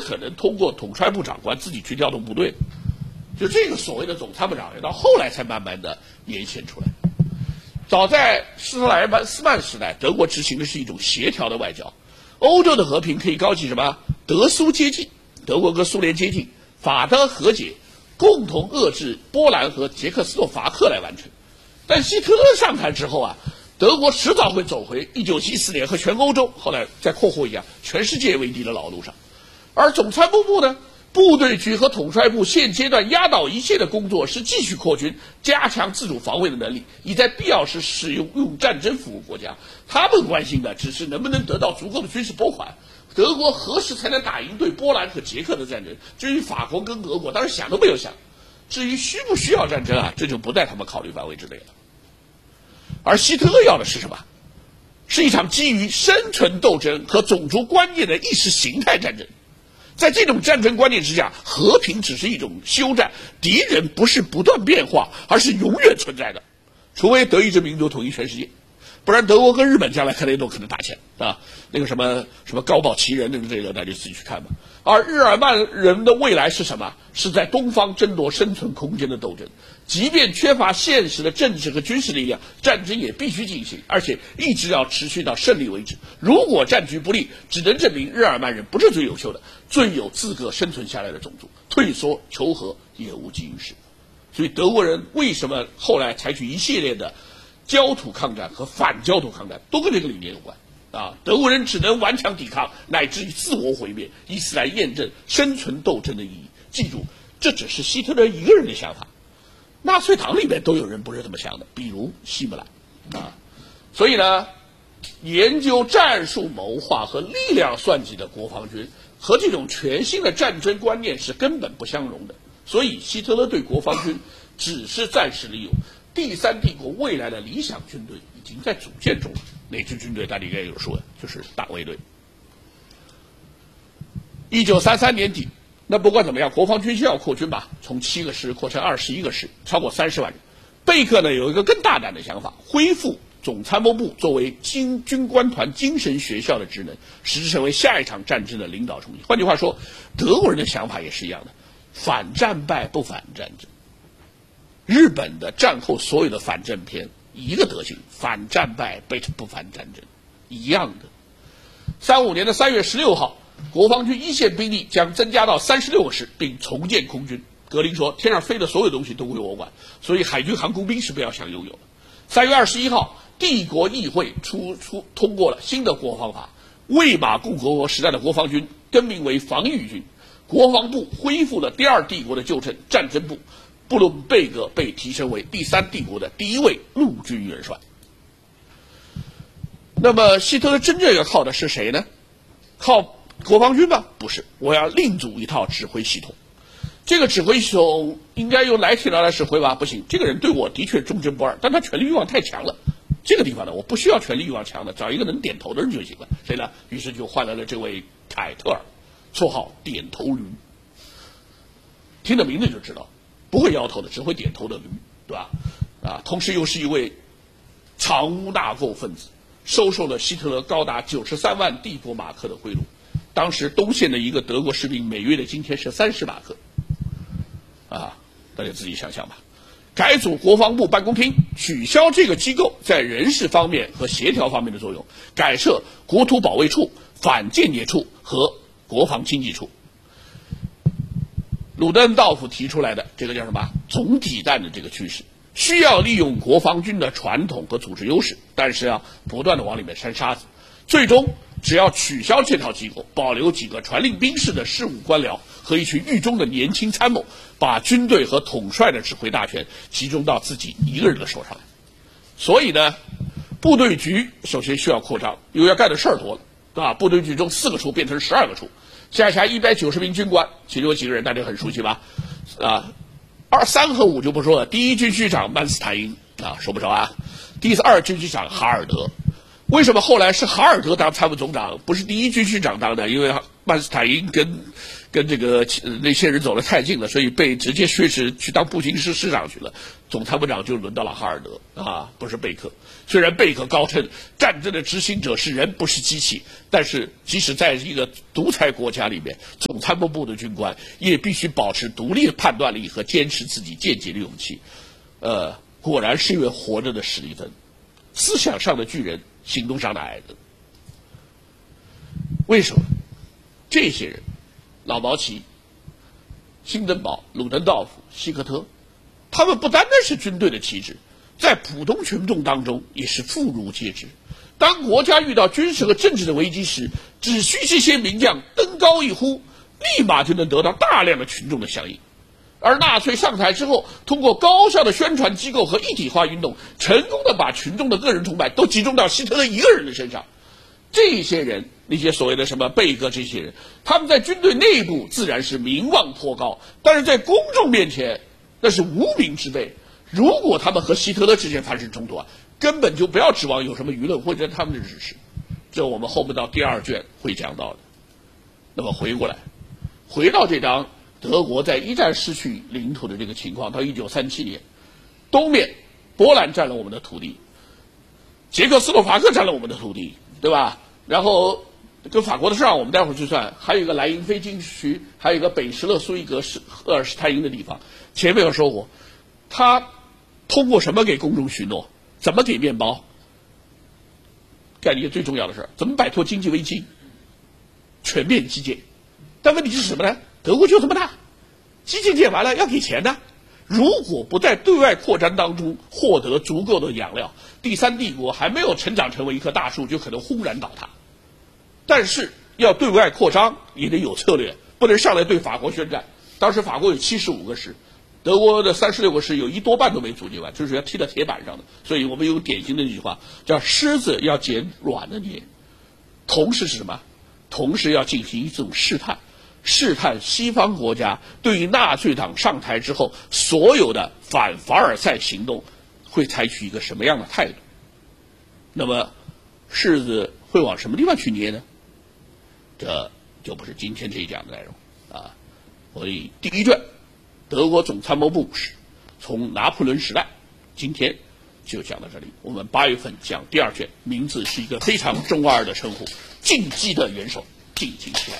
可能通过统帅部长官自己去调动部队。就这个所谓的总参谋长员，到后来才慢慢的显现出来。早在施特莱斯曼时代，德国执行的是一种协调的外交。欧洲的和平可以高举什么？德苏接近，德国跟苏联接近，法德和解，共同遏制波兰和捷克斯洛伐克来完成。但希特勒上台之后啊，德国迟早会走回1974年和全欧洲，后来再扩货一样，全世界为敌的老路上。而总参谋部呢？部队局和统帅部现阶段压倒一切的工作是继续扩军，加强自主防卫的能力，以在必要时使用战争服务国家。他们关心的只是能不能得到足够的军事拨款，德国何时才能打赢对波兰和捷克的战争。至于法国跟俄国，当然想都没有想。至于需不需要战争啊，这就不在他们考虑范围之内了。而希特勒要的是什么？是一场基于生存斗争和种族观念的意识形态战争。在这种战争观念之下，和平只是一种休战，敌人不是不断变化，而是永远存在的。除非德意志民族统一全世界，不然德国跟日本将来可能都可能打起来啊！那个什么高保奇人这个，大家自己去看吧。而日耳曼人的未来是什么？是在东方争夺生存空间的斗争。即便缺乏现实的政治和军事力量，战争也必须进行，而且一直要持续到胜利为止。如果战局不利，只能证明日耳曼人不是最优秀的、最有资格生存下来的种族，退缩求和也无济于事。所以德国人为什么后来采取一系列的焦土抗战和反焦土抗战，都跟这个理念有关啊！德国人只能顽强抵抗，乃至于自我毁灭，以此来验证生存斗争的意义。记住，这只是希特勒一个人的想法。纳粹党里面都有人不是这么想的，比如希姆莱啊。所以呢，研究战术谋划和力量算计的国防军和这种全新的战争观念是根本不相容的。所以希特勒对国防军只是暂时利用，第三帝国未来的理想军队已经在组建中了。哪支军队大家应该有说的，就是大卫队。1933年底，那不管怎么样，国防军需要扩军吧，从7个师扩成21个师，超过30万人。贝克呢有一个更大胆的想法，恢复总参谋部作为军官团精神学校的职能，使之成为下一场战争的领导中心。换句话说，德国人的想法也是一样的，反战败不反战争。日本的战后所有的反政片一个德行，反战败不反战争，一样的。35年的3月16号，国防军一线兵力将增加到36个师，并重建空军。格林说，天上飞的所有东西都归我管，所以海军航空兵是不要想拥有的。3月21号，帝国议会通过了新的国防法，魏玛共和国时代的国防军更名为防御军，国防部恢复了第二帝国的旧称战争部，布伦贝格被提升为第三帝国的第一位陆军元帅。那么希特勒真正要靠的是谁呢？靠国防军吗？不是，我要另组一套指挥系统。这个指挥系统应该由莱特纳来指挥吧？不行，这个人对我的确忠贞不二，但他权力欲望太强了。这个地方呢，我不需要权力欲望强的，找一个能点头的人就行了。谁呢？于是就换来了这位凯特尔，绰号点头驴。听了名字就知道，不会摇头的，只会点头的驴，对吧？啊，同时又是一位藏污纳垢分子，收受了希特勒高达93万帝国马克的贿赂。当时东线的一个德国士兵每月的津贴是30马克，啊，大家自己想想吧。改组国防部办公厅，取消这个机构在人事方面和协调方面的作用，改设国土保卫处、反间谍处和国防经济处。鲁德恩道夫提出来的这个叫什么总体战的这个趋势，需要利用国防军的传统和组织优势，但是要不断的往里面扇沙子。最终只要取消这套机构，保留几个传令兵式的事务官僚和一群狱中的年轻参谋，把军队和统帅的指挥大权集中到自己一个人的手上来。所以呢，部队局首先需要扩张，因为要干的事儿多了，对吧？部队局中4个处变成12个处，下辖190名军官，其中有几个人大家很熟悉吧？啊，2、3和5就不说了。第一军区长曼斯坦因啊，熟不熟啊？第2军区长哈尔德。 为什么后来是哈尔德当参谋总长，不是第一军区长当的？因为曼斯坦因跟这个那些人走得太近了，所以被直接削职去当步兵师师长去了。总参谋长就轮到了哈尔德啊，不是贝克。虽然贝克高称战争的执行者是人，不是机器，但是即使在一个独裁国家里面，总参谋部的军官也必须保持独立的判断力和坚持自己见解的勇气。果然是一位活着的史蒂芬，思想上的巨人，行动上的矮子。为什么？这些人，老毛奇、辛登堡、鲁登道夫、希克特，他们不单单是军队的旗帜，在普通群众当中也是妇孺皆知。当国家遇到军事和政治的危机时，只需这些名将登高一呼，立马就能得到大量的群众的响应。而纳粹上台之后，通过高效的宣传机构和一体化运动，成功的把群众的个人崇拜都集中到希特勒一个人的身上。这些人，那些所谓的什么贝克这些人，他们在军队内部自然是名望颇高，但是在公众面前那是无名之辈。如果他们和希特勒之间发生冲突根本就不要指望有什么舆论或者他们的支持。这我们后面到第2卷会讲到的。那么回过来，回到这章德国在一战失去领土的这个情况，到1937年，东面波兰占了我们的土地，捷克斯洛伐克占了我们的土地，对吧？然后跟法国的账我们待会儿去算，还有一个莱茵非经济区，还有一个北施勒苏伊格赫尔施泰因的地方。前面有说过，他通过什么给公众许诺？怎么给面包？干一个最重要的事，怎么摆脱经济危机？全面基建。但问题是什么呢？德国就这么大，基建建完了要给钱的。如果不在对外扩张当中获得足够的养料，第三帝国还没有成长成为一棵大树，就可能轰然倒塌。但是要对外扩张也得有策略，不能上来对法国宣战。当时法国有75个师，德国的36个师有一多半都没组建完，就是要踢到铁板上的。所以我们有典型的一句话，叫狮子要捡软的捏。同时是什么？同时要进行一种试探。试探西方国家对于纳粹党上台之后所有的反凡尔赛行动会采取一个什么样的态度。那么柿子会往什么地方去捏呢？这就不是今天这一讲的内容啊。所以第1卷德国总参谋部史，从拿破仑时代，今天就讲到这里。我们8月份讲第2卷，名字是一个非常中二的称呼，进击的元首，敬请期待。